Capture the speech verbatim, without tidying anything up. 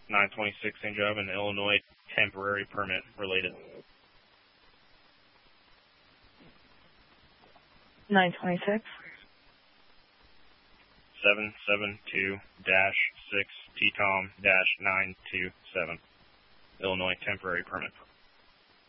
nine twenty-six Saint Job in Illinois, temporary permit related. nine twenty-six. seven seven two dash six T COM dash nine two seven. Illinois temporary permit.